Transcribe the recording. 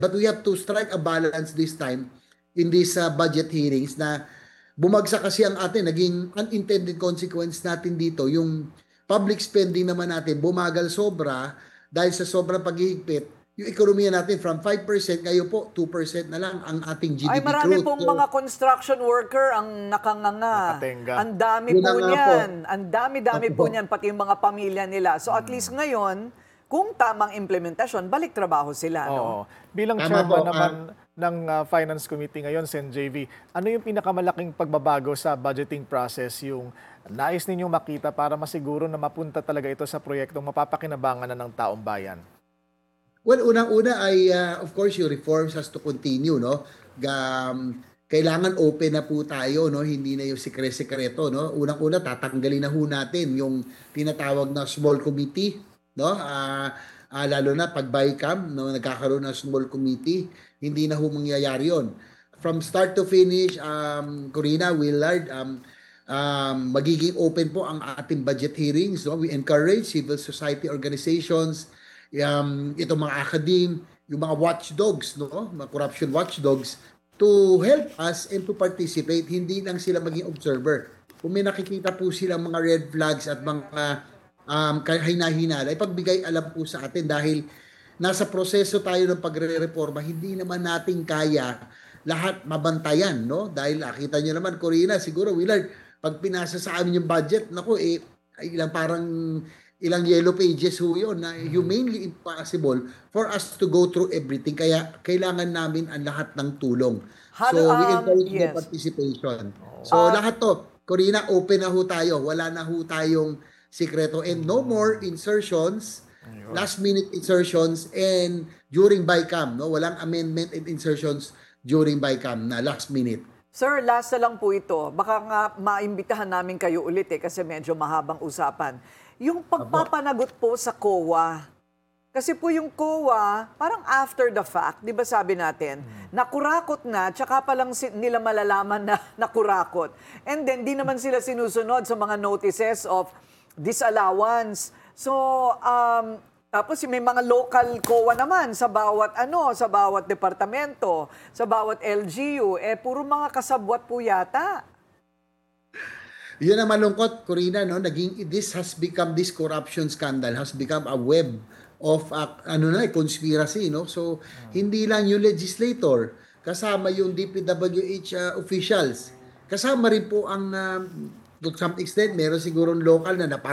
But we have to strike a balance this time in these budget hearings na bumagsak kasi ang atin, naging unintended consequence natin dito, yung public spending naman natin bumagal sobra dahil sa sobrang paghihigpit, yung ekonomiya natin from 5%, ngayon po 2% na lang ang ating GDP Ay, marami growth. pong mga construction worker ang nakanganga. Nakatenga. Ang dami Yun na po nga niyan. po. Ang dami-dami po Opo. niyan, pati yung mga pamilya nila. So at least ngayon, kung tamang implementasyon, balik trabaho sila. No? Oo. Bilang Tama chairman po, naman ng Finance Committee ngayon, Sen. JV, ano yung pinakamalaking pagbabago sa budgeting process yung nais ninyong makita para masiguro na mapunta talaga ito sa proyektong mapapakinabangan na ng taong bayan? Well, unang-una ay, of course, yung reforms has to continue, no? Kailangan open na po tayo, no? Hindi na yung sikre-sikreto, no? Unang-una, tatanggalin na ho natin yung tinatawag na small committee, no? Lalo na pag BICAM, no? Nagkakaroon ng small committee, hindi na ho mangyayari yun. From start to finish, Corina, Willard, magiging open po ang ating budget hearings, no? We encourage civil society organizations, itong mga academe, yung mga watchdogs, no? Mga corruption watchdogs, to help us and to participate, hindi lang sila maging observer. Kung may nakikita po silang mga red flags at mga hinahinala, ipagbigay alam po sa atin dahil nasa proseso tayo ng pagre-reforma, hindi naman natin kaya lahat mabantayan, no? Dahil nakita nyo naman, Corina, siguro, Willard, pag pinasa sa amin yung budget, naku, ilang yellow pages ho yun na humanly impossible for us to go through everything. Kaya kailangan namin ang lahat ng tulong. So we encourage the participation. So lahat to, Corina, open na ho tayo. Wala na ho tayong sikreto. And no more insertions, last minute insertions and during BICAM. No? Walang amendment and insertions during BICAM na last minute. Sir, last na lang po ito. Baka nga maimbitahan namin kayo ulit kasi medyo mahabang usapan. Yung pagpapanagot po sa COA, kasi po yung COA, parang after the fact, di ba sabi natin, nakurakot na, tsaka pa lang nila malalaman na nakurakot. And then, di naman sila sinusunod sa mga notices of disallowance. So, tapos may mga local COA naman sa bawat departamento, sa bawat LGU, puro mga kasabwat po yata. Yun ang malungkot, Corina, no? This corruption scandal has become a web of conspiracy, no? So hindi lang yung legislator, kasama yung DPWH officials, kasama rin po ang to some extent meron siguro local na